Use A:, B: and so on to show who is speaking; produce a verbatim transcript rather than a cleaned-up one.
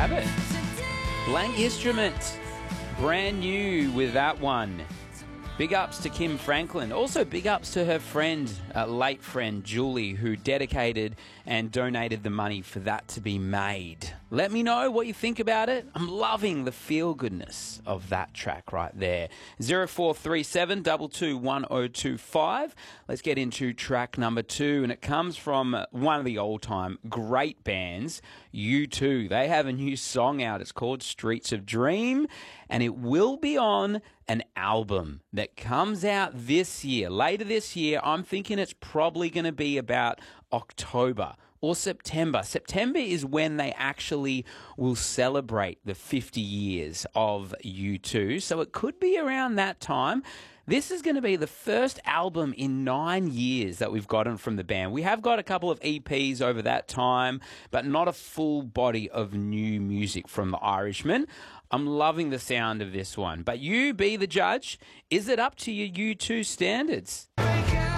A: have it. Blank Instrument, brand new with that one. Big ups to Kim Franklin. Also big ups to her friend, uh, late friend Julie, who dedicated and donated the money for that to be made. Let me know what you think about it. I'm loving the feel-goodness of that track right there. zero four three seven, two two one zero two five. Let's get into track number two, and it comes from one of the old-time great bands, U two. They have a new song out. It's called Streets of Dream, and it will be on an album that comes out this year. Later this year, I'm thinking it's probably going to be about October or September. September is when they actually will celebrate the fifty years of U two, so it could be around that time. This is going to be the first album in nine years that we've gotten from the band. We have got a couple of E Ps over that time, but not a full body of new music from the Irishman. I'm loving the sound of this one, but you be the judge. Is it up to your U two standards?